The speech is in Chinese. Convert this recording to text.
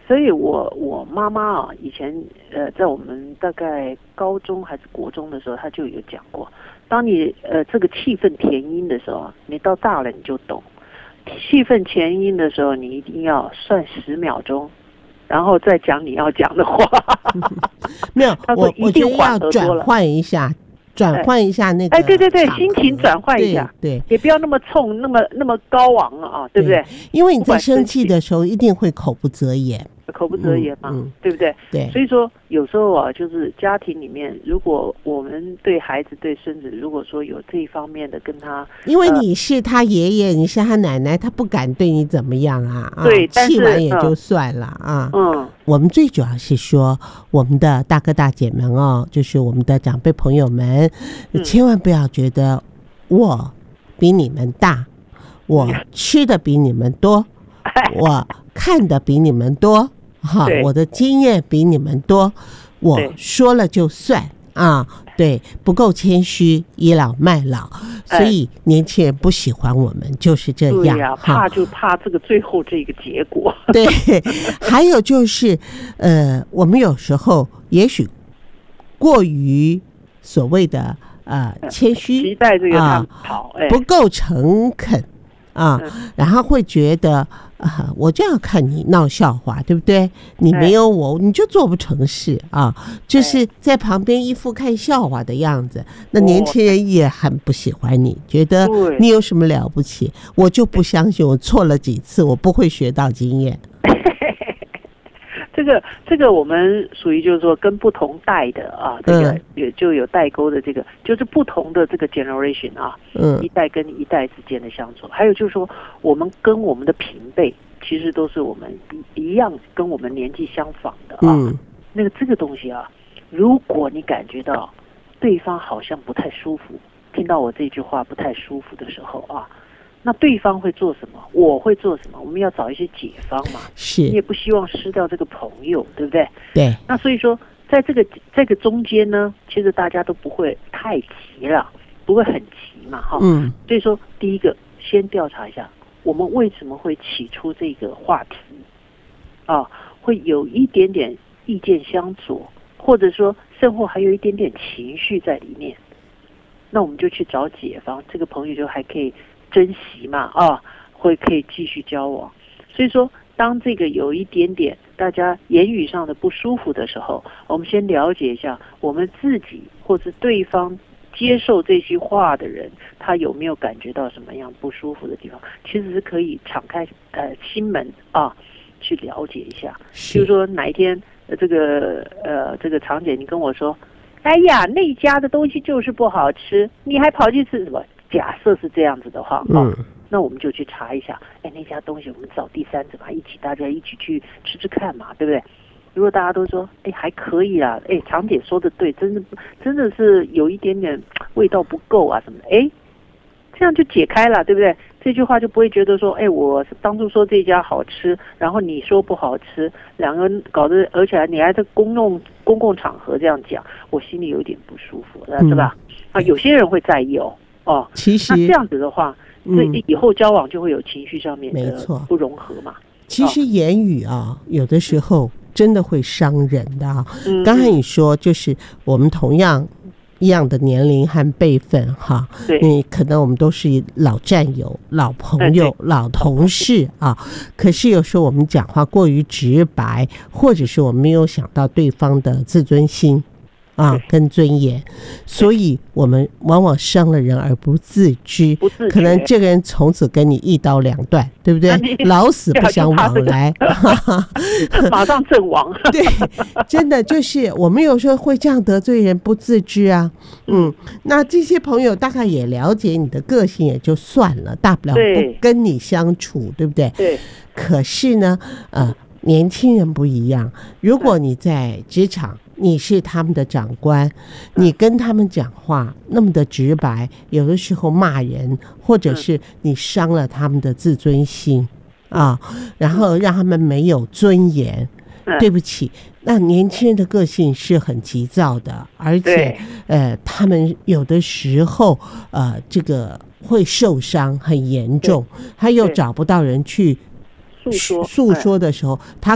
所以我妈妈啊，以前在我们大概高中还是国中的时候，她就有讲过，当你这个气氛填音的时候，你到大了你就懂，气氛填音的时候，你一定要算10秒钟，然后再讲你要讲的话。 没有，我觉得要转换一下那个， 对，心情转换一下， 对， 也不要那么冲，那么高昂啊，对不对？ 因为你在生气的时候一定会口不择言嘛，对不对？ 对， 所以说有时候啊，就是家庭里面，如果我们对孩子、对孙子，如果说有这一方面的跟他， 因为你是他爷爷，你是他奶奶，他不敢对你怎么样啊？ 对， 气完也就算了啊。我们最主要是说，我们的大哥大姐们哦，就是我们的长辈朋友们，千万不要觉得我比你们大，我吃的比你们多，我看的比你们多。我的经验比你们多，我说了就算啊，对，不够谦虚，倚老卖老，所以年轻人不喜欢我们就是这样。 对呀，怕这个最后这个结果。 对，还有就是我们有时候也许过于所谓的谦虚， 期待这个他们好， 不够诚恳啊，然后会觉得我就要看你闹笑话，对不对？你没有我，你就做不成事啊！就是在旁边一副看笑话的样子，那年轻人也很不喜欢你，觉得你有什么了不起？我就不相信，我错了几次，我不会学到经验。 这个我们属于就是说跟不同代的啊，这个也就有代沟的，这个就是不同的这个 generation 啊，一代跟一代之间的相处。还有就是说，我们跟我们的平辈其实都是我们一样跟我们年纪相仿的啊。那个这个东西啊，如果你感觉到对方好像不太舒服，听到我这句话不太舒服的时候啊，那对方会做什么？我会做什么？我们要找一些解方嘛。 是， 你也不希望失掉这个朋友，对不对？ 对。 那所以说，在这个中间呢，其实大家都不会太急了，不会很急嘛，哈。所以说，第一个先调查一下，我们为什么会起出这个话题啊？会有一点点意见相左，或者说甚或还有一点点情绪在里面，那我们就去找解方，这个朋友就还可以珍惜嘛，可以继续交往。所以说，当这个有一点点大家言语上的不舒服的时候，我们先了解一下我们自己或是对方接受这句话的人，他有没有感觉到什么样不舒服的地方，其实是可以敞开心门啊，去了解一下。比如说哪一天这个常姐你跟我说，哎呀那家的东西就是不好吃，你还跑去吃什么？假设是这样子的话，那我们就去查一下，那家东西我们找第三者嘛，大家一起去吃吃看嘛，对不对？如果大家都说，还可以啦，常姐说的对，真的是有一点点味道不够啊什么的，这样就解开了，对不对？这句话就不会觉得说，我当初说这家好吃，然后你说不好吃，两个人搞得，而且你还在公共场合这样讲，我心里有点不舒服，是吧？有些人会在意其实那这样子的话，以后交往就会有情绪上面的不融合嘛。 其实言语有的时候真的会伤人的啊。刚才你说，就是我们同样一样的年龄和辈分哈，可能我们都是老战友、老朋友、老同事啊。可是有时候我们讲话过于直白，或者是我们没有想到对方的自尊心跟尊严，所以我们往往伤了人而不自知，可能这个人从此跟你一刀两断，对不对？老死不相往来， 马上阵亡。 对，真的就是我们有时候会这样得罪人，不自知啊。那这些朋友大概也了解你的个性，也就算了，大不了不跟你相处，对不对？ 对。 可是呢，年轻人不一样，如果你在职场，你是他们的长官，你跟他们讲话那么的直白，有的时候骂人，或者是你伤了他们的自尊心然后让他们没有尊严，对不起。那年轻人的个性是很急躁的，而且他们有的时候这个会受伤很严重，他又找不到人去诉说的时候，他